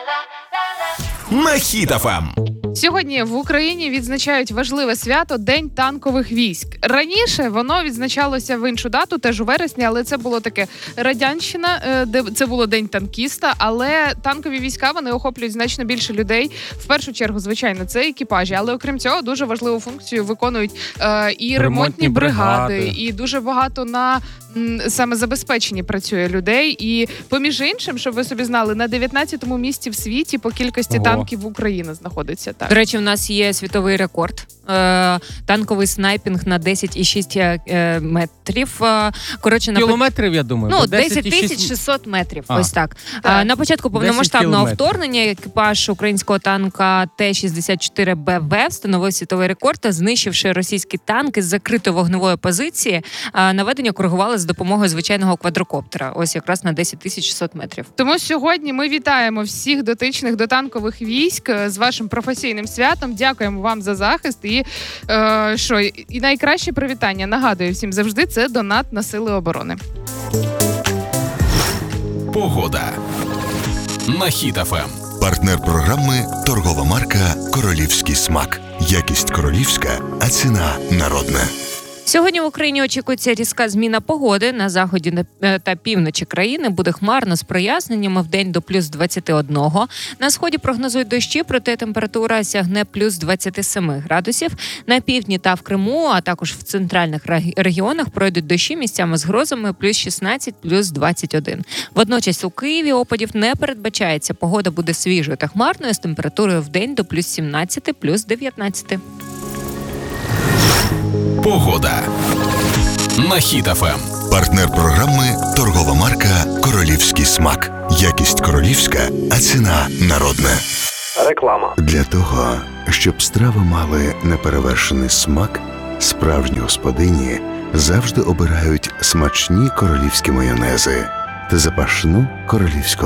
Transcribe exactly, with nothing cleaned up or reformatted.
На Хіт еф ем. Сьогодні в Україні відзначають важливе свято – День танкових військ. Раніше воно відзначалося в іншу дату, теж у вересні, але це було таке радянщина, де це було День танкіста, але танкові війська, вони охоплюють значно більше людей. В першу чергу, звичайно, це екіпажі, але окрім цього дуже важливу функцію виконують е, і ремонтні, ремонтні бригади, бригади, і дуже багато на м, саме забезпеченні працює людей. І поміж іншим, щоб ви собі знали, на дев'ятнадцятому місці в світі по кількості Ого. танків Україна знаходиться. Так. До речі, у нас є світовий рекорд. Е, танковий снайпінг на десять цілих шість е, метрів. Е, коротше, на Кілометрів, я думаю. Ну, десять тисяч шістсот метрів. А. Ось так. Так. А, на початку повномасштабного кілометрів. вторгнення екіпаж українського танка Т шістдесят чотири Б В встановив світовий рекорд, знищивши російські танки з закритої вогневої позиції. А, наведення коригували з допомогою звичайного квадрокоптера. Ось якраз на десять тисяч шістсот метрів. Тому сьогодні ми вітаємо всіх дотичних до танкових військ з вашим професійним святом. Дякуємо вам за захист. І е, що, і найкраще привітання, нагадую всім завжди, це донат на Сили оборони. Погода. На Хіт еф ем. Партнер програми – торгова марка «Королівський смак». Якість королівська, а ціна народна. Сьогодні в Україні очікується різка зміна погоди. На заході та півночі країни буде хмарно з проясненнями, вдень до плюс двадцять один. На сході прогнозують дощі, проте температура сягне плюс двадцять сім градусів. На півдні та в Криму, а також в центральних регіонах пройдуть дощі місцями з грозами плюс шістнадцять, плюс двадцять один. Водночас у Києві опадів не передбачається. Погода буде свіжою та хмарною з температурою вдень до плюс сімнадцять, плюс дев'ятнадцять. Погода. На Хіт еф ем. Партнер програми – торгова марка «Королівський смак». Якість королівська, а ціна народна. Реклама. Для того, щоб страви мали неперевершений смак, справжні господині завжди обирають смачні королівські майонези та запашну королівську